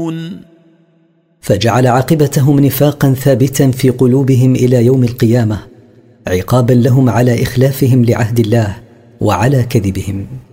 يعلمون. فجعل عاقبتهم نفاقا ثابتا في قلوبهم إلى يوم القيامة، عقابا لهم على إخلافهم لعهد الله وعلى كذبهم.